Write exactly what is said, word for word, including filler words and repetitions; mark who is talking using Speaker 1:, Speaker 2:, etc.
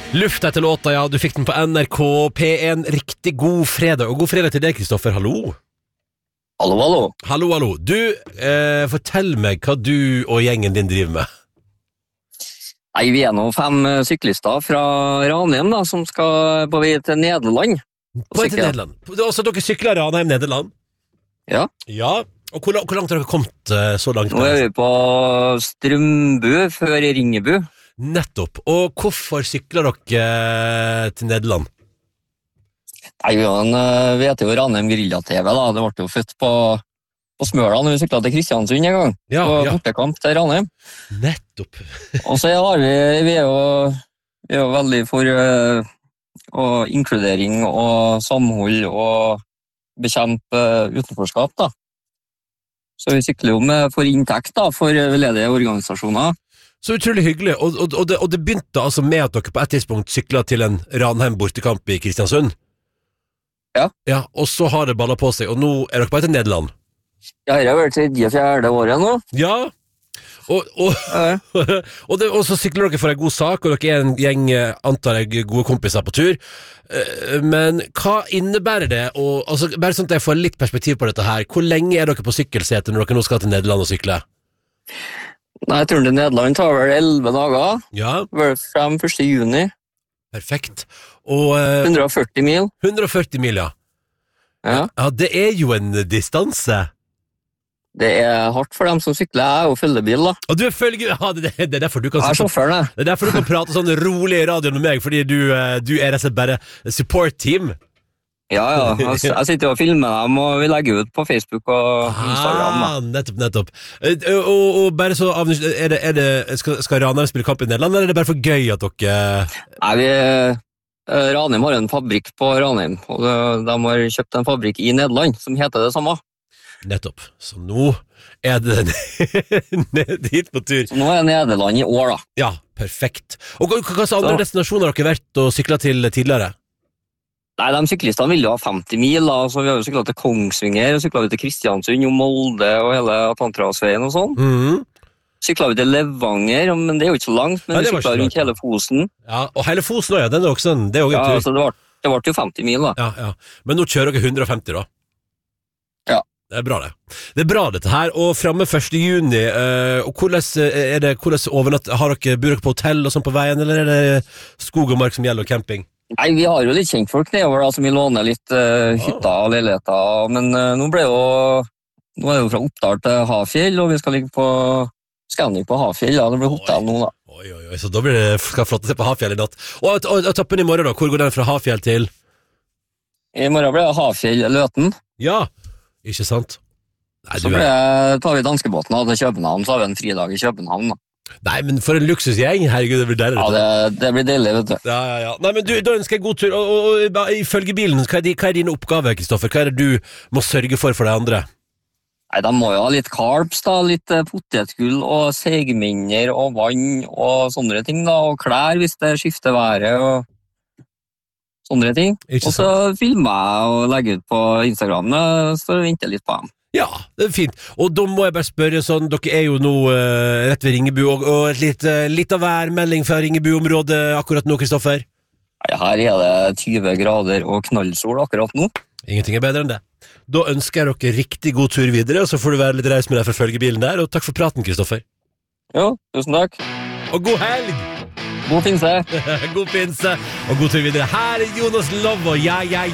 Speaker 1: Luft etter låta, ja, du fikk den på N R K P en. Riktig god fredag. Og god fredag til deg, Kristoffer, hallo.
Speaker 2: Hallo, hallo.
Speaker 1: Hallo, hallo. Du, eh, fortell meg hva du og gjengen din driver med.
Speaker 2: Nei, vi er nå fem syklister fra Ranheim da, som skal på vei til Nederland.
Speaker 1: På vei til Nederland. Altså, dere sykler Ranheim, Nederland?
Speaker 2: Ja.
Speaker 1: Ja, og hvor, hvor langt har dere kommet uh, så langt?
Speaker 2: Nå er vi på Strømbu før Ringebu.
Speaker 1: Nettopp. Og hvorfor sykler dere til Nederland?
Speaker 2: Nei, vi vet jo Ranheim Guerilla-T V da. Det ble jo født på, på Smøla når vi syklet til Kristiansund en gang.
Speaker 1: Ja,
Speaker 2: på
Speaker 1: ja.
Speaker 2: bortekamp til Ranheim.
Speaker 1: Nettopp.
Speaker 2: Og så har vi, vi er jo, vi er jo veldig for uh, og inkludering og samhold og bekjempe utenforskap da. Så vi sykler jo med for inntekt da, for veldedige organisasjoner.
Speaker 1: Så utrolig hyggelig, og, og, og, det, og det begynte altså med at dere på et tidspunkt syklet til en Ranheim bortekamp i Kristiansund?
Speaker 2: Ja.
Speaker 1: Ja, og så har det ballet på seg, og nå er dere på et til Nederland?
Speaker 2: Ja, her har vært tredje, fjerde året nå.
Speaker 1: Ja, og, og,
Speaker 2: ja.
Speaker 1: og, det, og så sykler dere for en god sak, og dere er en gjeng, antar jeg, gode kompiser på tur. Men hva innebærer det? Og, altså, bare sånn at jeg får litt perspektiv på dette her. Hvor lenge er dere på sykkelsete når dere nå skal til Nederland og sykle?
Speaker 2: Nei, turen til Nederland tar vel elleve dager.
Speaker 1: Ja.
Speaker 2: Vel frem første juni.
Speaker 1: Perfekt. Og, uh,
Speaker 2: hundre og førti mil.
Speaker 1: hundre og førti mil, ja.
Speaker 2: Ja.
Speaker 1: Ja, det er jo en distanse.
Speaker 2: Det er hardt for dem som sykler. Jeg er jo følgebil da.
Speaker 1: Og du er følge... Ja, det, det er derfor du kan...
Speaker 2: Jeg er sjåføren, jeg.
Speaker 1: Det er derfor du kan prate sånn rolig i radioen med meg, fordi du, du er rett og slett bare support-team.
Speaker 2: Ja, ja. Jeg sitter og filmer dem, og vi legger ut på Facebook og Instagram. Da.
Speaker 1: Ah, nettopp, nettopp. Og, og, og bare så, er det, er det, skal, skal Ranheim spille kamp i Nederland, eller er det bare for gøy at dere...
Speaker 2: Nei, vi... Ranheim har en fabrikk på Ranheim, og de har kjøpt en fabrikk i Nederland som heter det samme.
Speaker 1: Nettopp. Så nå er det ned dit på tur.
Speaker 2: Så nå er Nederland i år, da.
Speaker 1: Ja, perfekt. Og hva slags andre så. destinasjoner har dere vært og syklet til tidligere?
Speaker 2: Nei, de syklistene vil jo ha femti mil, da, så vi har jo syklet til Kongsvinger, og syklet vi til Kristiansund, og Molde, og hele Atlanterhavsveien og sånn.
Speaker 1: Mhm.
Speaker 2: Syklet vi til Levanger, men det er jo ikke så langt, men Nei, vi syklet rundt hele Fosen.
Speaker 1: Ja, og hele Fosen også, ja, den er også en, det er også en
Speaker 2: ja,
Speaker 1: tur.
Speaker 2: Så det ble, det ble jo femti mil, da.
Speaker 1: Ja, ja. Men nå kjører dere hundre og femti, da.
Speaker 2: Ja.
Speaker 1: Det er bra, det. Det er bra, dette her. Og fremme første juni, øh, og hvordan er det, hvordan overnatt, har dere, bor dere på hotell og sånn på veien, eller er det skog og mark som gjelder, og camping?
Speaker 2: Nei, vi har jo litt kjentfolk nedover, da, som vi låner litt uh, hytter og leiligheter, men uh, nå ble jo, nå er det jo fra Oppdal til Hafjell, og vi skal ligge på Scanning på Hafjell, ja, det blir hotell nå, da.
Speaker 1: Oi, oi, oi, så da blir det, skal flotte seg på Hafjell i natt. Og, og, og tappen i morgen da, hvor går den fra Hafjell til?
Speaker 2: I morgen blir det Hafjell-Løten.
Speaker 1: Ja, ikke sant? Nei,
Speaker 2: så blir det, tar vi danskebåten da, til København, så har vi en fridag i København da.
Speaker 1: Nei, men for en luksusgjeng, herregud, det blir deilig.
Speaker 2: Ja, det, det blir deilig, vet du.
Speaker 1: Ja, ja, ja. Nei, men du, da ønsker jeg god tur, og, og, og, og ifølge bilen, hva er, de, hva er dine oppgaver, Kristoffer? Hva er det du må sørge for for de andre?
Speaker 2: Nei, de må jo ha litt carbs da, litt potetgull og segmenner og vann og sånne ting da, og klær hvis det skifter været og sånne ting. Og så filmer jeg og legger ut på Instagram, så venter jeg litt på dem.
Speaker 1: Ja, det er fint. Og da må jeg bare spørre sånn, dere er jo nå uh, rett ved Ringebu, og, og et litt, uh, litt av værmelding fra Ringebu-området akkurat nå, Kristoffer?
Speaker 2: Ja, her er det tyve grader og knallsol akkurat nå.
Speaker 1: Ingenting er bedre enn det. Da ønsker jeg dere riktig god tur videre, og så får du være litt reis med deg for følgebilen der, og takk for praten, Kristoffer.
Speaker 2: Jo, tusen takk.
Speaker 1: Og god helg!
Speaker 2: God pinse.
Speaker 1: God pinse, og god tur videre. Her er Jonas Love, og ja, ja,